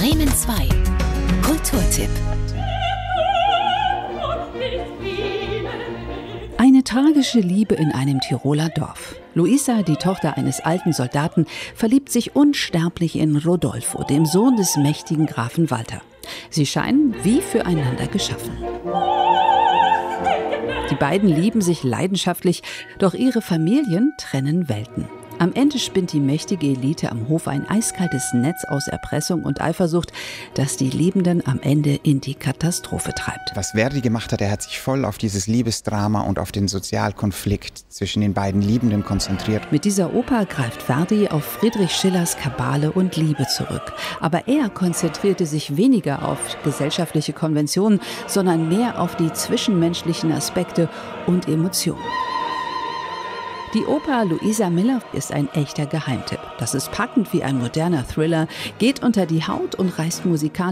Bremen 2. Kulturtipp. Eine tragische Liebe in einem Tiroler Dorf. Luisa, die Tochter eines alten Soldaten, verliebt sich unsterblich in Rodolfo, dem Sohn des mächtigen Grafen Walter. Sie scheinen wie füreinander geschaffen. Die beiden lieben sich leidenschaftlich, doch ihre Familien trennen Welten. Am Ende spinnt die mächtige Elite am Hof ein eiskaltes Netz aus Erpressung und Eifersucht, das die Liebenden am Ende in die Katastrophe treibt. Was Verdi gemacht hat, er hat sich voll auf dieses Liebesdrama und auf den Sozialkonflikt zwischen den beiden Liebenden konzentriert. Mit dieser Oper greift Verdi auf Friedrich Schillers Kabale und Liebe zurück. Aber er konzentrierte sich weniger auf gesellschaftliche Konventionen, sondern mehr auf die zwischenmenschlichen Aspekte und Emotionen. Die Oper Louisa Miller ist ein echter Geheimtipp. Das ist packend wie ein moderner Thriller, geht unter die Haut und reißt musikalisch